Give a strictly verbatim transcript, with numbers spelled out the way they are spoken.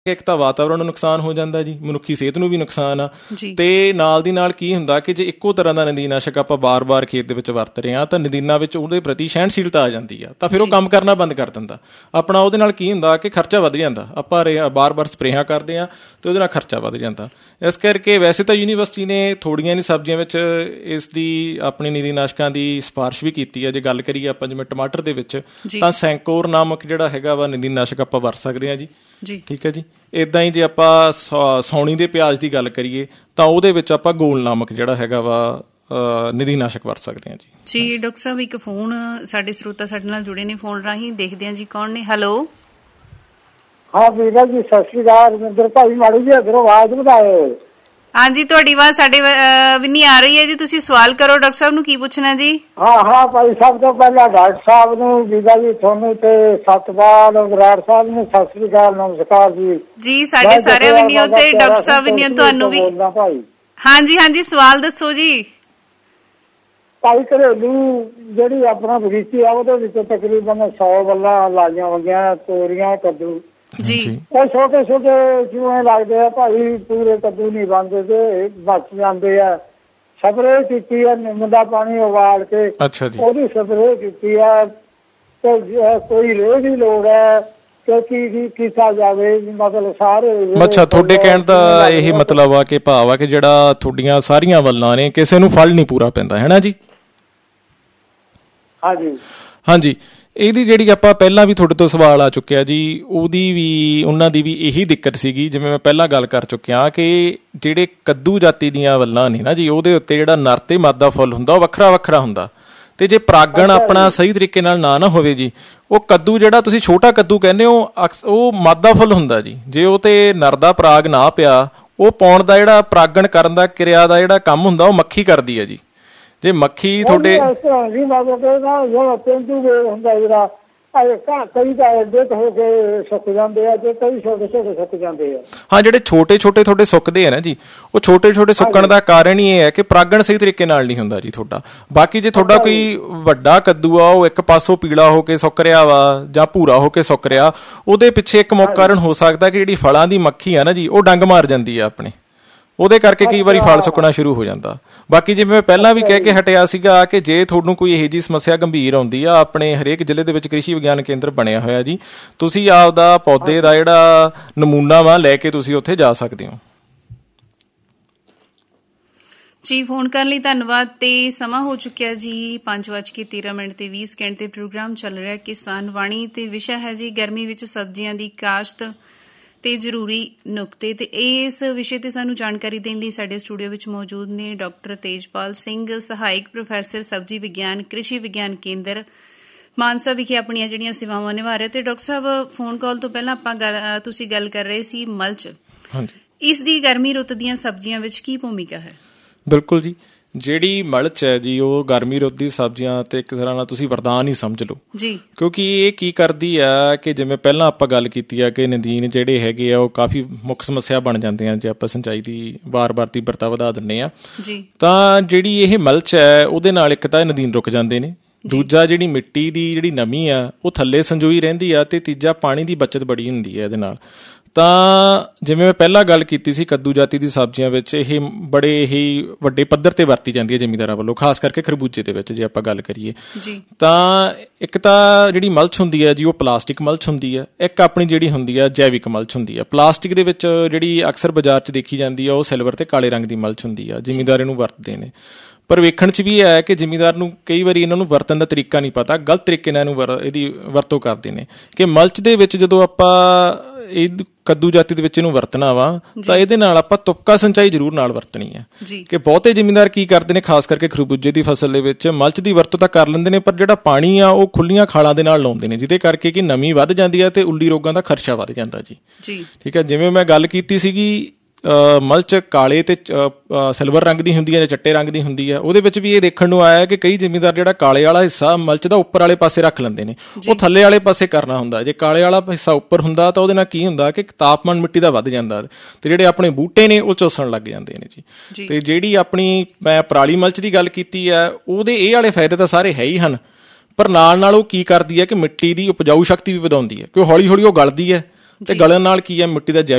ਇੱਕ ਤਾਂ ਵਾਤਾਵਰਨ ਨੂੰ ਨੁਕਸਾਨ ਹੋ ਜਾਂਦਾ ਜੀ, ਮਨੁੱਖੀ ਸਿਹਤ ਨੂੰ ਵੀ ਨੁਕਸਾਨ ਆ, ਤੇ ਨਾਲ ਦੀ ਨਾਲ ਕੀ ਹੁੰਦਾ ਕਿ ਜੇ ਇੱਕੋ ਤਰ੍ਹਾਂ ਦਾ ਨਦੀਨਾਸ਼ਕ ਆਪਾਂ ਬਾਰ-ਬਾਰ ਖੇਤ ਦੇ ਵਿੱਚ ਵਰਤ ਰਹੇ ਹਾਂ ਤਾਂ ਨਦੀਨਾਂ ਵਿੱਚ ਉਹਦੇ ਪ੍ਰਤੀ ਸਹਿਣਸ਼ੀਲਤਾ ਆ ਜਾਂਦੀ ਆ, ਤਾਂ ਫਿਰ ਉਹ ਕੰਮ ਕਰਨਾ ਬੰਦ ਕਰ ਦਿੰਦਾ ਆਪਣਾ। ਉਹਦੇ ਨਾਲ ਕੀ ਹੁੰਦਾ ਕਿ ਖਰਚਾ ਵੱਧ ਜਾਂਦਾ, ਆਪਾਂ ਬਾਰ-ਬਾਰ ਸਪਰੇਹਾਂ ਕਰਦੇ ਹਾਂ ਤੇ ਉਹਦੇ ਨਾਲ ਖਰਚਾ ਵੱਧ ਜਾਂਦਾ। ਇਸ ਕਰਕੇ ਵੈਸੇ ਤਾਂ ਯੂਨੀਵਰਸਿਟੀ ਨੇ ਥੋੜ੍ਹੀਆਂ ਨਹੀਂ ਸਬਜ਼ੀਆਂ ਵਿੱਚ ਇਸ ਦੀ ਆਪਣੀ ਨਦੀਨਾਸ਼ਕਾਂ ਦੀ ਸਿਫਾਰਿਸ਼ ਵੀ ਕੀਤੀ ਹੈ। ਜੇ ਗੱਲ ਕਰੀਏ ਆਪਾਂ ਜਿਵੇਂ ਟਮਾਟਰ ਦੇ ਵਿੱਚ ਤਾਂ ਸੈਂਕੋਰ ਨਾਮਕ ਜਿਹੜਾ ਹੈਗਾ ਵਾ ਨਦੀਨਾਸ਼ਕ ਆਪਾਂ ਵਰਤ ਸਕਦੇ ਹਾਂ ਜੀ, ਠੀਕ ਹੈ ਜੀ। ਇੱਦਾਂ ਹੀ ਜੇ ਆਪਾਂ ਸਾਉਣੀ ਦੇ ਪਿਆਜ਼ ਦੀ ਗੱਲ ਕਰੀਏ ਤਾਂ ਉਹਦੇ ਵਿੱਚ ਆਪਾਂ ਗੋਲ ਨਾਮਕ ਜਿਹੜਾ ਹੈਗਾ ਵਾ ਨਦੀਨਾਸ਼ਕ ਵਰਤ ਸਕਦੇ ਹਾਂ ਜੀ। ਜੀ ਡਾਕਟਰ ਸਾਹਿਬ ਇੱਕ ਫੋਨ ਸਾਡੇ ਸਰੋਤਾ ਸਾਡੇ ਨਾਲ ਜੁੜੇ ਨੇ ਫੋਨ ਰਾਹੀਂ, ਦੇਖਦੇ ਹਾਂ ਜੀ ਕੌਣ ਨੇ। ਹੈਲੋ, ਹਾਂ ਵੀਰਾ ਜੀ ਸਤਿ ਸ਼੍ਰੀ ਅਕਾਲ। ਰਮਿੰਦਰ ਭਾਈ ਮਾੜੀ ਜੀ ਇੱਧਰੋਂ ਆਵਾਜ਼ ਵਧਾਇਓ। ਹਾਂਜੀ ਤੁਹਾਡੀ ਆਵਾਜ਼ ਸਾਡੇ ਵੀ ਨਹੀਂ ਆ ਰਹੀ ਹੈ ਜੀ, ਤੁਸੀਂ ਸਵਾਲ ਕਰੋ ਡਾਕਟਰ ਸਾਹਿਬ ਨੂੰ, ਕੀ ਪੁੱਛਣਾ ਜੀ? ਹਾਂ ਹਾਂ ਭਾਈ, ਸਭ ਤੋਂ ਪਹਿਲਾਂ ਡਾਕਟਰ ਸਾਹਿਬ ਨੂੰ ਵੀਰਾ ਜੀ, ਤੁਹਾਨੂੰ ਤੇ ਸਤਪਾਲ ਬਰਾੜ ਸਾਹਿਬ ਨੂੰ ਸਤਿ ਸ਼੍ਰੀ ਅਕਾਲ, ਨਮਸਕਾਰ ਜੀ। ਜੀ ਸਾਡੇ ਸਾਰਿਆਂ ਵੱਲੋਂ ਤੇ ਡਾਕਟਰ ਸਾਹਿਬ ਵੱਲੋਂ ਤੁਹਾਨੂੰ ਵੀ। ਹਾਂਜੀ ਹਾਂਜੀ ਸਵਾਲ ਦੱਸੋ ਜੀ। ਭਾਈ ਘਰੇਲੂ ਜਿਹੜੀ ਆਪਣਾ ਬਗੀਚੀ ਆ ਉਹਦੇ ਵਿੱਚ ਤਕਰੀਬਨ ਸੌ ਵੱਲਾਂ ਲਾਈਆਂ ਹੋਈਆਂ, ਤੋਰੀਆਂ, ਕੱਦੂ ਜੀ। ਉਹ ਛੋਟੇ ਛੋਟੇ ਚੂਹੇ ਲੱਗਦੇ ਆ ਭਾਈ, ਪੂਰੇ ਕੱਦੂ ਨਹੀਂ ਬਣਦੇ ਤੇ ਬਚ ਜਾਂਦੇ ਆ। ਸਪਰੇਅ ਕੀਤੀ ਆ, ਨਿੰਮ ਦਾ ਪਾਣੀ ਉਬਾਲ ਕੇ ਉਹਦੀ ਸਪਰੇਅ ਕੀਤੀ ਆ, ਤੇ ਕੋਈ ਰੇਹ ਦੀ ਲੋੜ ਹੈ ਕਿ ਕੀ ਕੀਤਾ ਜਾਵੇ? ਮਤਲਬ ਸਾਰੇ ਅੱਛਾ, ਤੁਹਾਡੇ ਕਹਿਣ ਦਾ ਇਹ ਮਤਲਬ ਆ ਕਿ ਭਾਵ ਆ ਕਿ ਜਿਹੜਾ ਤੁਹਾਡੀਆਂ ਸਾਰੀਆਂ ਵੱਲਾਂ ਨੇ ਕਿਸੇ ਨੂੰ ਫਲ ਨਹੀਂ ਪੂਰਾ ਪੈਂਦਾ ਹੈ ਨਾ ਜੀ? ਹਾਂਜੀ ਹਾਂਜੀ। ਇਹਦੀ ਜਿਹੜੀ ਆਪਾਂ ਪਹਿਲਾਂ ਵੀ ਤੁਹਾਡੇ ਤੋਂ ਸਵਾਲ ਆ ਚੁੱਕਿਆ ਜੀ, ਉਹਦੀ ਵੀ ਉਹਨਾਂ ਦੀ ਵੀ ਇਹੀ ਦਿੱਕਤ ਸੀਗੀ। ਜਿਵੇਂ ਮੈਂ ਪਹਿਲਾਂ ਗੱਲ ਕਰ ਚੁੱਕਿਆ ਕਿ ਜਿਹੜੇ ਕੱਦੂ ਜਾਤੀ ਦੀਆਂ ਵੱਲਾਂ ਨੇ ਨਾ ਜੀ, ਉਹਦੇ ਉੱਤੇ ਜਿਹੜਾ ਨਰ ਤੇ ਮਾਦਾ ਫੁੱਲ ਹੁੰਦਾ ਉਹ ਵੱਖਰਾ ਵੱਖਰਾ ਹੁੰਦਾ, ਤੇ ਜੇ ਪਰਾਗਣ ਆਪਣਾ ਸਹੀ ਤਰੀਕੇ ਨਾਲ ਨਾ ਨਾ ਹੋਵੇ ਜੀ, ਉਹ ਕੱਦੂ ਜਿਹੜਾ ਤੁਸੀਂ ਛੋਟਾ ਕੱਦੂ ਕਹਿੰਦੇ ਹੋ ਉਹ ਮਾਦਾ ਫੁੱਲ ਹੁੰਦਾ ਜੀ। ਜੇ ਉਹ ਤੇ ਨਰ ਦਾ ਪਰਾਗ ਨਾ ਪਿਆ, ਉਹ ਪਾਉਣ ਦਾ ਜਿਹੜਾ ਪਰਾਗਣ ਕਰਨ ਦਾ ਕਿਰਿਆ ਦਾ ਜਿਹੜਾ ਕੰਮ ਹੁੰਦਾ ਉਹ ਮੱਖੀ ਕਰਦੀ ਹੈ ਜੀ। ਜੇ ਮੱਖੀ ਤੁਹਾਡੇ ਹਾਂ ਜਿਹੜੇ ਛੋਟੇ ਛੋਟੇ ਤੁਹਾਡੇ ਸੁੱਕਦੇ ਆ ਨਾ ਜੀ, ਉਹ ਛੋਟੇ ਛੋਟੇ ਸੁੱਕਣ ਦਾ ਕਾਰਨ ਹੀ ਇਹ ਹੈ ਕਿ ਪਰਾਗਣ ਸਹੀ ਤਰੀਕੇ ਨਾਲ ਨਹੀਂ ਹੁੰਦਾ ਜੀ ਤੁਹਾਡਾ। ਬਾਕੀ ਜੇ ਤੁਹਾਡਾ ਕੋਈ ਵੱਡਾ ਕੱਦੂ ਆ, ਉਹ ਇੱਕ ਪਾਸੋਂ ਪੀਲਾ ਹੋ ਕੇ ਸੁੱਕ ਰਿਹਾ ਵਾ ਜਾਂ ਭੂਰਾ ਹੋ ਕੇ ਸੁੱਕ ਰਿਹਾ, ਉਹਦੇ ਪਿੱਛੇ ਇੱਕ ਮੁੱਖ ਕਾਰਨ ਹੋ ਸਕਦਾ ਕਿ ਜਿਹੜੀ ਫਲਾਂ ਦੀ ਮੱਖੀ ਆ ਨਾ ਜੀ, ਉਹ ਡੰਗ ਮਾਰ ਜਾਂਦੀ ਆ ਆਪਣੇ, ਉਹਦੇ ਕਰਕੇ ਕਈ ਵਾਰੀ ਫਲ ਸੁੱਕਣਾ ਸ਼ੁਰੂ ਹੋ ਜਾਂਦਾ। ਬਾਕੀ ਜਿਵੇਂ ਮੈਂ ਪਹਿਲਾਂ ਵੀ ਕਹਿ ਕੇ ਹਟਿਆ ਸੀਗਾ ਕਿ ਜੇ ਤੁਹਾਨੂੰ ਕੋਈ ਇਹੋ ਜਿਹੀ ਸਮੱਸਿਆ ਗੰਭੀਰ ਆਉਂਦੀ ਆ, ਆਪਣੇ ਹਰੇਕ ਜ਼ਿਲ੍ਹੇ ਦੇ ਵਿੱਚ ਕ੍ਰਿਸ਼ੀ ਵਿਗਿਆਨ ਕੇਂਦਰ ਬਣਿਆ ਹੋਇਆ ਜੀ, ਤੁਸੀਂ ਆਪਦਾ ਪੌਦੇ ਦਾ ਜਿਹੜਾ ਨਮੂਨਾ ਵਾ ਲੈ ਕੇ ਤੁਸੀਂ ਉੱਥੇ ਜਾ ਸਕਦੇ ਹੋ ਜੀ। ਫੋਨ ਕਰਨ ਲਈ ਧੰਨਵਾਦ। ਤੇ ਸਮਾਂ ਹੋ ਚੁੱਕਿਆ ਜੀ ਪੰਜ ਵੱਜ ਕੇ ਤੇਰਾਂ ਮਿੰਟ ਤੇ ਵੀਹ ਸਕਿੰਟ ਤੇ ਪ੍ਰੋਗਰਾਮ ਚੱਲ ਰਿਹਾ ਕਿਸਾਨ ਵਾਣੀ, ਤੇ ਵਿਸ਼ਾ ਹੈ ਜੀ ਗਰਮੀ ਵਿੱਚ ਸਬਜ਼ੀਆਂ ਦੀ ਕਾਸ਼ਤ ਤੇ ਜ਼ਰੂਰੀ ਨੁਕਤੇ। ਤੇ ਇਸ ਵਿਸ਼ੇ ਤੇ ਸਾਨੂੰ ਜਾਣਕਾਰੀ ਦੇਣ ਲਈ ਸਾਡੇ ਸਟੂਡੀਓ ਵਿੱਚ ਮੌਜੂਦ ਨੇ ਡਾਕਟਰ ਤੇਜਪਾਲ ਸਿੰਘ, ਸਹਾਇਕ ਪ੍ਰੋਫੈਸਰ ਸਬਜ਼ੀ ਵਿਗਿਆਨ ਕ੍ਰਿਸ਼ੀ ਵਿਗਿਆਨ ਕੇਂਦਰ ਮਾਨਸਾ ਵਿਖੇ ਆਪਣੀਆਂ ਜਿਹੜੀਆਂ ਸੇਵਾਵਾਂ ਨਿਭਾ ਰਹੇ। ਤੇ ਡਾਕਟਰ ਸਾਹਿਬ ਫੋਨ ਕਾਲ ਤੋਂ ਪਹਿਲਾਂ ਆਪਾਂ ਤੁਸੀਂ ਗੱਲ ਕਰ ਰਹੇ ਸੀ ਮਲਚ, ਇਸ ਦੀ ਗਰਮੀ ਰੁੱਤ ਦੀਆਂ ਸਬਜ਼ੀਆਂ ਵਿੱਚ ਕੀ ਭੂਮਿਕਾ ਹੈ? ਬਿਲਕੁਲ ਜੀ, ਜਿਹੜੀ ਮਲਚ ਹੈ ਜੀ ਉਹ ਗਰਮੀ ਰੁੱਤ ਦੀ ਸਬਜ਼ੀਆਂ ਤੇ ਇੱਕ ਤਰ੍ਹਾਂ ਨਾਲ ਤੁਸੀਂ ਵਰਦਾਨ ਹੀ ਸਮਝ ਲਓ ਜੀ, ਕਿਉਂਕਿ ਇਹ ਕੀ ਕਰਦੀ ਆ ਕਿ ਜਿਵੇਂ ਪਹਿਲਾਂ ਆਪਾਂ ਗੱਲ ਕੀਤੀ ਆ ਕਿ ਨਦੀਨ ਜਿਹੜੇ ਹੈਗੇ ਆ ਉਹ ਕਾਫੀ ਮੁੱਖ ਸਮੱਸਿਆ ਬਣ ਜਾਂਦੇ ਆ ਜੇ ਆਪਾਂ ਸਿੰਚਾਈ ਦੀ ਵਾਰ-ਵਾਰ ਤੀਬਰਤਾ ਵਧਾ ਦਿੰਦੇ ਆ ਜੀ। ਤਾਂ ਜਿਹੜੀ ਇਹ ਮਲਚ ਹੈ ਉਹਦੇ ਨਾਲ ਇੱਕ ਤਾਂ ਨਦੀਨ ਰੁਕ ਜਾਂਦੇ ਨੇ, ਦੂਜਾ ਜਿਹੜੀ ਮਿੱਟੀ ਦੀ ਜਿਹੜੀ ਨਮੀ ਆ ਉਹ ਥੱਲੇ ਸੰਜੋਈ ਰਹਿੰਦੀ ਆ, ਤੇ ਤੀਜਾ ਪਾਣੀ ਦੀ ਬੱਚਤ ਬੜੀ ਹੁੰਦੀ ਹੈ ਇਹਦੇ ਨਾਲ। ਤਾਂ ਜਿਵੇਂ ਮੈਂ ਪਹਿਲਾਂ ਗੱਲ ਕੀਤੀ ਸੀ ਕੱਦੂ ਜਾਤੀ ਦੀ ਸਬਜ਼ੀਆਂ ਵਿੱਚ ਇਹ ਬੜੇ ਹੀ ਵੱਡੇ ਪੱਧਰ ਤੇ ਵਰਤੀ ਜਾਂਦੀ ਹੈ ਜ਼ਿਮੀਂਦਾਰਾਂ ਵੱਲੋਂ, ਖਾਸ ਕਰਕੇ ਖਰਬੂਜੇ ਦੇ ਵਿੱਚ ਜੇ ਆਪਾਂ ਗੱਲ ਕਰੀਏ ਤਾਂ ਇੱਕ ਤਾਂ ਜਿਹੜੀ ਮਲਚ ਹੁੰਦੀ ਹੈ ਜੀ ਉਹ ਪਲਾਸਟਿਕ ਮਲਚ ਹੁੰਦੀ ਹੈ, ਇੱਕ ਆਪਣੀ ਜਿਹੜੀ ਹੁੰਦੀ ਹੈ ਜੈਵਿਕ ਮਲਚ ਹੁੰਦੀ ਹੈ। ਪਲਾਸਟਿਕ ਦੇ ਵਿੱਚ ਜਿਹੜੀ ਅਕਸਰ ਬਾਜ਼ਾਰ 'ਚ ਦੇਖੀ ਜਾਂਦੀ ਆ ਉਹ ਸਿਲਵਰ ਤੇ ਕਾਲੇ ਰੰਗ ਦੀ ਮਲਚ ਹੁੰਦੀ ਆ, ਜ਼ਿਮੀਂਦਾਰ ਇਹਨੂੰ ਵਰਤਦੇ ਨੇ। ਪਰ ਵੇਖਣ 'ਚ ਵੀ ਇਹ ਹੈ ਕਿ ਜ਼ਿਮੀਂਦਾਰ ਨੂੰ ਕਈ ਵਾਰੀ ਇਹਨਾਂ ਨੂੰ ਵਰਤਣ ਦਾ ਤਰੀਕਾ ਨਹੀਂ ਪਤਾ, ਗਲਤ ਤਰੀਕੇ ਨਾਲ ਇਹਨੂੰ ਵਰ ਇਹਦੀ ਵਰਤੋਂ ਕਰਦੇ ਨੇ ਕਿ ਮਲਚ ਦੇ ਵਿੱਚ ਜਦੋਂ ਆਪਾਂ ਇਹ ਕੱਦੂ ਜਾਤੀ ਦੇ ਵਿੱਚ ਇਹਨੂੰ ਵਰਤਣਾ ਵਾ ਤਾਂ ਇਹਦੇ ਨਾਲ ਆਪਾਂ ਤੁਪਕਾ ਸਿੰਚਾਈ ਜ਼ਰੂਰ ਨਾਲ ਵਰਤਣੀ ਹੈ। ਕਿ ਬਹੁਤੇ ਜ਼ਿਮੀਂਦਾਰ ਕੀ ਕਰਦੇ ਨੇ, ਖਾਸ ਕਰਕੇ ਖਰਬੂਜੇ ਦੀ ਫਸਲ ਦੇ ਵਿੱਚ ਮਲਚ ਦੀ ਵਰਤੋਂ ਤਾਂ ਕਰ ਲੈਂਦੇ ਨੇ, ਪਰ ਜਿਹੜਾ ਪਾਣੀ ਆ ਉਹ ਖੁੱਲੀਆਂ ਖਾਲਾਂ ਦੇ ਨਾਲ ਲਾਉਂਦੇ ਨੇ, ਜਿਹਦੇ ਕਰਕੇ ਕਿ ਨਮੀ ਵੱਧ ਜਾਂਦੀ ਹੈ ਤੇ ਉੱਲੀ ਰੋਗਾਂ ਦਾ ਖਰਚਾ ਵੱਧ ਜਾਂਦਾ ਜੀ। ਠੀਕ ਹੈ, ਜਿਵੇਂ ਮੈਂ ਗੱਲ ਕੀਤੀ ਸੀਗੀ ਮਲਚ ਕਾਲੇ ਤੇ ਸਿਲਵਰ ਰੰਗ ਦੀ ਹੁੰਦੀ ਹੈ ਜਾਂ ਚਿੱਟੇ ਰੰਗ ਦੀ ਹੁੰਦੀ ਹੈ, ਉਹਦੇ ਵਿੱਚ ਵੀ ਇਹ ਦੇਖਣ ਨੂੰ ਆਇਆ ਕਿ ਕਈ ਜ਼ਿਮੀਂਦਾਰ ਜਿਹੜਾ ਕਾਲੇ ਵਾਲਾ ਹਿੱਸਾ ਮਲਚ ਦਾ ਉੱਪਰ ਵਾਲੇ ਪਾਸੇ ਰੱਖ ਲੈਂਦੇ ਨੇ, ਉਹ ਥੱਲੇ ਵਾਲੇ ਪਾਸੇ ਕਰਨਾ ਹੁੰਦਾ। ਜੇ ਕਾਲੇ ਵਾਲਾ ਹਿੱਸਾ ਉੱਪਰ ਹੁੰਦਾ ਤਾਂ ਉਹਦੇ ਨਾਲ ਕੀ ਹੁੰਦਾ ਕਿ ਤਾਪਮਾਨ ਮਿੱਟੀ ਦਾ ਵੱਧ ਜਾਂਦਾ ਤੇ ਜਿਹੜੇ ਆਪਣੇ ਬੂਟੇ ਨੇ ਉਹ ਚੂਸਣ ਲੱਗ ਜਾਂਦੇ ਨੇ ਜੀ। ਤੇ ਜਿਹੜੀ ਆਪਣੀ ਮੈਂ ਪਰਾਲੀ ਮਲਚ ਦੀ ਗੱਲ ਕੀਤੀ ਹੈ ਉਹਦੇ ਇਹ ਵਾਲੇ ਫਾਇਦੇ ਤਾਂ ਸਾਰੇ ਹੈ ਹੀ ਹਨ, ਪਰ ਨਾਲ ਨਾਲ ਉਹ ਕੀ ਕਰਦੀ ਹੈ ਕਿ ਮਿੱਟੀ ਦੀ ਉਪਜਾਊ ਸ਼ਕਤੀ ਵੀ ਵਧਾਉਂਦੀ ਹੈ, ਕਿਉਂ ਹੌਲੀ ਹੌਲੀ ਉਹ ਗਲਦੀ ਹੈ ਤੇ ਗਲਣ ਨਾਲ ਕੀ ਹੈ ਮਿੱਟੀ ਦਾ